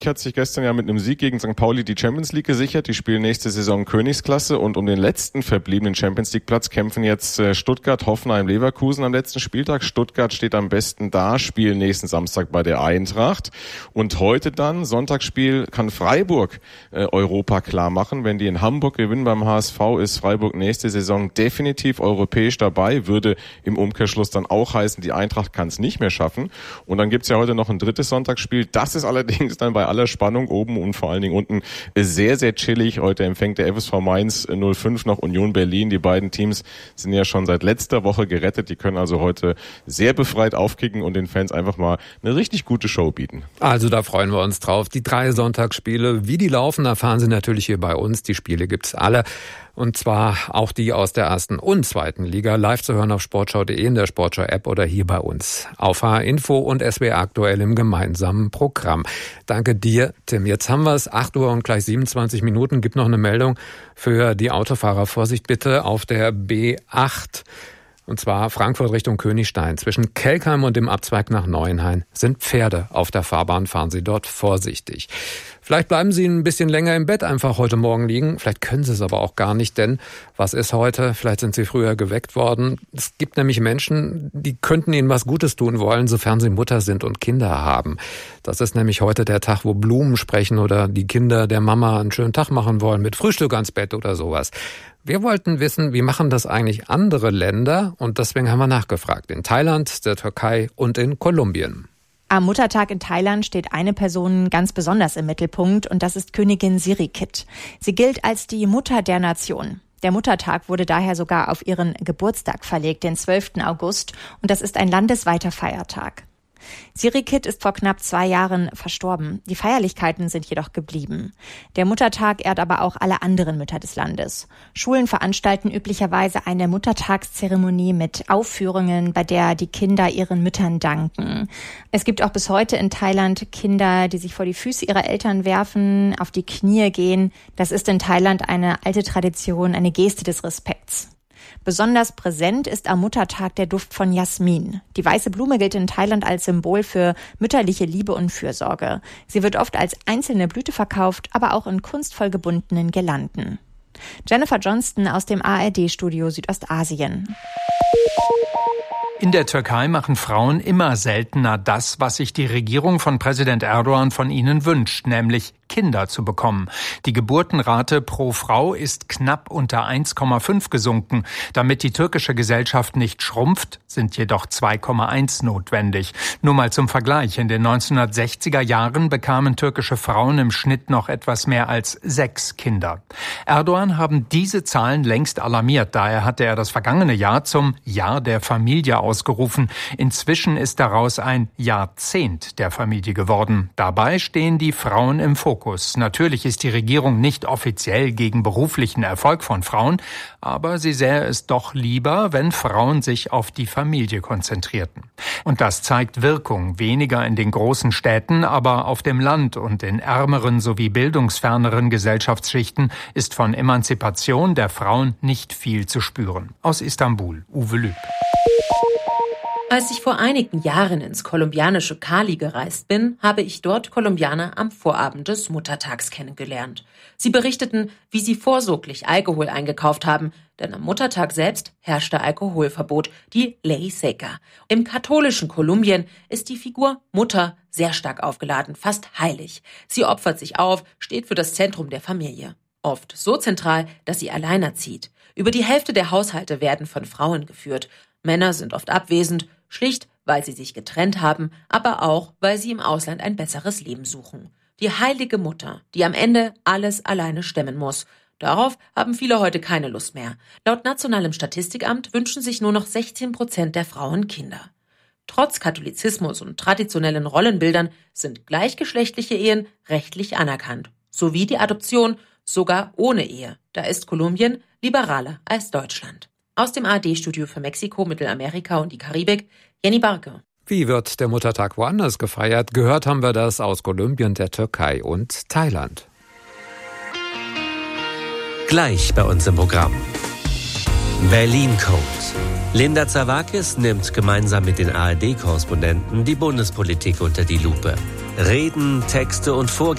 hat sich gestern ja mit einem Sieg gegen St. Pauli die Champions League gesichert. Die spielen nächste Saison Königsklasse und um den letzten verbliebenen Champions League Platz kämpfen jetzt Stuttgart, Hoffenheim, Leverkusen am letzten Spieltag. Stuttgart steht am besten da, spielen nächsten Samstag bei der Eintracht. Und heute dann, Sonntagsspiel, kann Freiburg Europa klar machen. Wenn die in Hamburg gewinnen beim HSV, ist Freiburg nächste Saison definitiv europäisch dabei. Würde im Umkehrschluss dann auch heißen, die Eintracht kann es nicht mehr schaffen. Und dann gibt's ja heute noch ein drittes Sonntagsspiel. Das ist allerdings dann bei aller Spannung oben und vor allen Dingen unten sehr, sehr chillig. Heute empfängt der FSV Mainz 05 noch Union Berlin. Die beiden Teams sind ja schon seit letzter Woche gerettet. Die können also heute sehr befreit aufkicken und den Fans einfach mal eine richtig gute Show bieten. Also da freuen wir uns drauf. Die 3 Sonntagsspiele, wie die laufen, erfahren Sie natürlich hier bei uns. Die Spiele gibt's alle. Und zwar auch die aus der 1. und 2. Liga. Live zu hören auf sportschau.de, in der Sportschau-App oder hier bei uns auf HR-Info und SWR aktuell im gemeinsamen Programm. Danke dir, Tim. Jetzt haben wir es, 8 Uhr und gleich 27 Minuten. Gibt noch eine Meldung für die Autofahrer. Vorsicht bitte auf der B8. Und zwar Frankfurt Richtung Königstein. Zwischen Kelkheim und dem Abzweig nach Neuenhain sind Pferde auf der Fahrbahn. Fahren Sie dort vorsichtig. Vielleicht bleiben Sie ein bisschen länger im Bett einfach heute Morgen liegen. Vielleicht können Sie es aber auch gar nicht, denn was ist heute? Vielleicht sind Sie früher geweckt worden. Es gibt nämlich Menschen, die könnten Ihnen was Gutes tun wollen, sofern Sie Mutter sind und Kinder haben. Das ist nämlich heute der Tag, wo Blumen sprechen oder die Kinder der Mama einen schönen Tag machen wollen mit Frühstück ans Bett oder sowas. Wir wollten wissen, wie machen das eigentlich andere Länder? Und deswegen haben wir nachgefragt. In Thailand, der Türkei und in Kolumbien. Am Muttertag in Thailand steht eine Person ganz besonders im Mittelpunkt und das ist Königin Sirikit. Sie gilt als die Mutter der Nation. Der Muttertag wurde daher sogar auf ihren Geburtstag verlegt, den 12. August, und das ist ein landesweiter Feiertag. Sirikit ist vor knapp 2 Jahren verstorben. Die Feierlichkeiten sind jedoch geblieben. Der Muttertag ehrt aber auch alle anderen Mütter des Landes. Schulen veranstalten üblicherweise eine Muttertagszeremonie mit Aufführungen, bei der die Kinder ihren Müttern danken. Es gibt auch bis heute in Thailand Kinder, die sich vor die Füße ihrer Eltern werfen, auf die Knie gehen. Das ist in Thailand eine alte Tradition, eine Geste des Respekts. Besonders präsent ist am Muttertag der Duft von Jasmin. Die weiße Blume gilt in Thailand als Symbol für mütterliche Liebe und Fürsorge. Sie wird oft als einzelne Blüte verkauft, aber auch in kunstvoll gebundenen Girlanden. Jennifer Johnston aus dem ARD-Studio Südostasien. In der Türkei machen Frauen immer seltener das, was sich die Regierung von Präsident Erdogan von ihnen wünscht, nämlich Kinder zu bekommen. Die Geburtenrate pro Frau ist knapp unter 1,5 gesunken. Damit die türkische Gesellschaft nicht schrumpft, sind jedoch 2,1 notwendig. Nur mal zum Vergleich. In den 1960er Jahren bekamen türkische Frauen im Schnitt noch etwas mehr als 6 Kinder. Erdogan haben diese Zahlen längst alarmiert. Daher hatte er das vergangene Jahr zum Jahr der Familie ausgerufen. Inzwischen ist daraus ein Jahrzehnt der Familie geworden. Dabei stehen die Frauen im Fokus. Natürlich ist die Regierung nicht offiziell gegen beruflichen Erfolg von Frauen, aber sie sähe es doch lieber, wenn Frauen sich auf die Familie konzentrierten. Und das zeigt Wirkung, weniger in den großen Städten, aber auf dem Land und in ärmeren sowie bildungsferneren Gesellschaftsschichten ist von Emanzipation der Frauen nicht viel zu spüren. Aus Istanbul, Uwe Lüb. Als ich vor einigen Jahren ins kolumbianische Cali gereist bin, habe ich dort Kolumbianer am Vorabend des Muttertags kennengelernt. Sie berichteten, wie sie vorsorglich Alkohol eingekauft haben, denn am Muttertag selbst herrschte Alkoholverbot, die Ley Seca. Im katholischen Kolumbien ist die Figur Mutter sehr stark aufgeladen, fast heilig. Sie opfert sich auf, steht für das Zentrum der Familie. Oft so zentral, dass sie alleinerzieht. Über die Hälfte der Haushalte werden von Frauen geführt. Männer sind oft abwesend, schlicht, weil sie sich getrennt haben, aber auch, weil sie im Ausland ein besseres Leben suchen. Die heilige Mutter, die am Ende alles alleine stemmen muss. Darauf haben viele heute keine Lust mehr. Laut Nationalem Statistikamt wünschen sich nur noch 16% der Frauen Kinder. Trotz Katholizismus und traditionellen Rollenbildern sind gleichgeschlechtliche Ehen rechtlich anerkannt. Sowie die Adoption, sogar ohne Ehe. Da ist Kolumbien liberaler als Deutschland. Aus dem ARD-Studio für Mexiko, Mittelamerika und die Karibik, Jenny Barke. Wie wird der Muttertag woanders gefeiert? Gehört haben wir das aus Kolumbien, der Türkei und Thailand. Gleich bei uns im Programm. Berlin Code. Linda Zerwakis nimmt gemeinsam mit den ARD-Korrespondenten die Bundespolitik unter die Lupe. Reden, Texte und Vorgänge